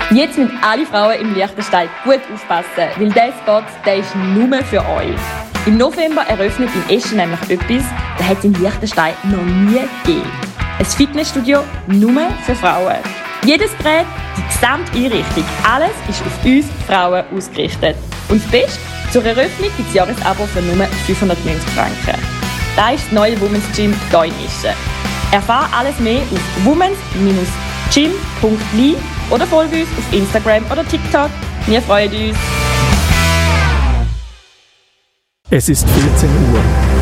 Jetzt müssen alle Frauen im Liechtenstein gut aufpassen, weil dieser Spot, der ist nur für euch. Im November eröffnet in Eschen nämlich etwas, das hat es in Liechtenstein noch nie gegeben. Ein Fitnessstudio nur für Frauen. Jedes Gerät, die gesamte Einrichtung, alles ist auf uns Frauen ausgerichtet. Und das Beste, zur Eröffnung gibt es Jahresabo für nur 590 Franken. Das ist das neue Women's Gym hier in Eschen. Erfahre alles mehr auf womens-gym.li oder folge uns auf Instagram oder TikTok. Wir freuen uns. Es ist 14 Uhr.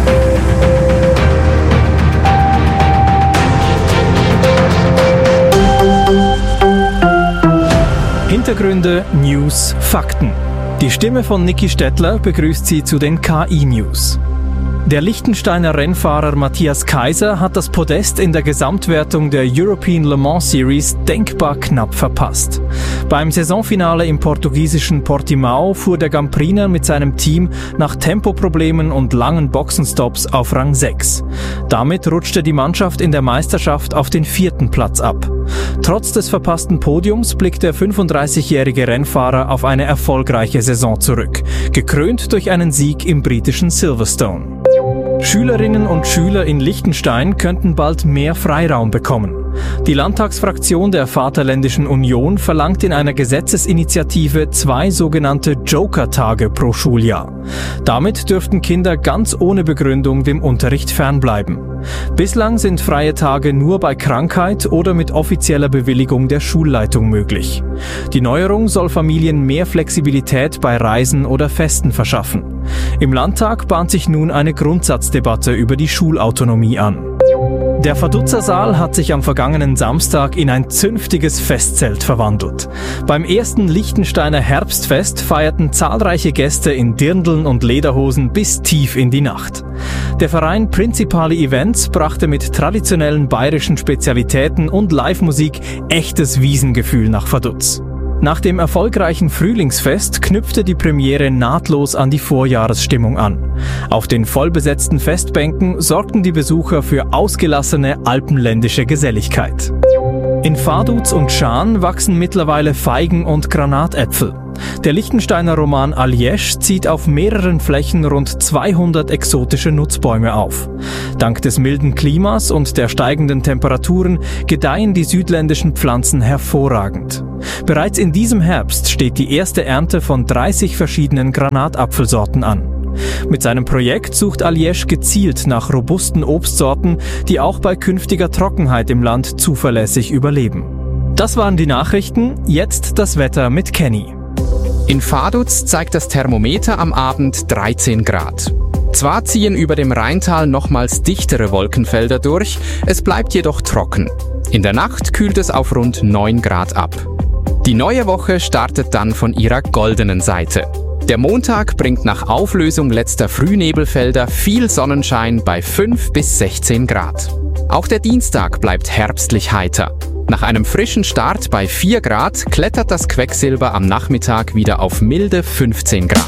Hintergründe, News, Fakten. Die Stimme von Niki Stettler begrüßt Sie zu den KI-News. Der Liechtensteiner Rennfahrer Matthias Kaiser hat das Podest in der Gesamtwertung der European Le Mans Series denkbar knapp verpasst. Beim Saisonfinale im portugiesischen Portimao fuhr der Gampriner mit seinem Team nach Tempoproblemen und langen Boxenstops auf Rang 6. Damit rutschte die Mannschaft in der Meisterschaft auf den 4. Platz ab. Trotz des verpassten Podiums blickt der 35-jährige Rennfahrer auf eine erfolgreiche Saison zurück, gekrönt durch einen Sieg im britischen Silverstone. Schülerinnen und Schüler in Liechtenstein könnten bald mehr Freiraum bekommen. Die Landtagsfraktion der Vaterländischen Union verlangt in einer Gesetzesinitiative 2 sogenannte Joker-Tage pro Schuljahr. Damit dürften Kinder ganz ohne Begründung dem Unterricht fernbleiben. Bislang sind freie Tage nur bei Krankheit oder mit offizieller Bewilligung der Schulleitung möglich. Die Neuerung soll Familien mehr Flexibilität bei Reisen oder Festen verschaffen. Im Landtag bahnt sich nun eine Grundsatzdebatte über die Schulautonomie an. Der Vaduzzer-Saal hat sich am vergangenen Samstag in ein zünftiges Festzelt verwandelt. Beim ersten Liechtensteiner Herbstfest feierten zahlreiche Gäste in Dirndln und Lederhosen bis tief in die Nacht. Der Verein Principale Events brachte mit traditionellen bayerischen Spezialitäten und Live-Musik echtes Wiesengefühl nach Vaduz. Nach dem erfolgreichen Frühlingsfest knüpfte die Premiere nahtlos an die Vorjahresstimmung an. Auf den vollbesetzten Festbänken sorgten die Besucher für ausgelassene alpenländische Geselligkeit. In Vaduz und Schaan wachsen mittlerweile Feigen und Granatäpfel. Der Liechtensteiner Roman Aliesch zieht auf mehreren Flächen rund 200 exotische Nutzbäume auf. Dank des milden Klimas und der steigenden Temperaturen gedeihen die südländischen Pflanzen hervorragend. Bereits in diesem Herbst steht die erste Ernte von 30 verschiedenen Granatapfelsorten an. Mit seinem Projekt sucht Aliesch gezielt nach robusten Obstsorten, die auch bei künftiger Trockenheit im Land zuverlässig überleben. Das waren die Nachrichten, jetzt das Wetter mit Kenny. In Vaduz zeigt das Thermometer am Abend 13 Grad. Zwar ziehen über dem Rheintal nochmals dichtere Wolkenfelder durch, es bleibt jedoch trocken. In der Nacht kühlt es auf rund 9 Grad ab. Die neue Woche startet dann von ihrer goldenen Seite. Der Montag bringt nach Auflösung letzter Frühnebelfelder viel Sonnenschein bei 5 bis 16 Grad. Auch der Dienstag bleibt herbstlich heiter. Nach einem frischen Start bei 4 Grad klettert das Quecksilber am Nachmittag wieder auf milde 15 Grad.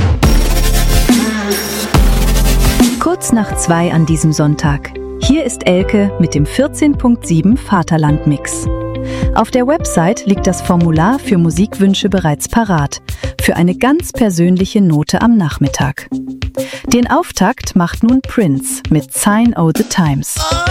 Kurz nach 2 an diesem Sonntag. Hier ist Elke mit dem 14.7 Vaterland-Mix. Auf der Website liegt das Formular für Musikwünsche bereits parat, für eine ganz persönliche Note am Nachmittag. Den Auftakt macht nun Prince mit Sign o' the Times.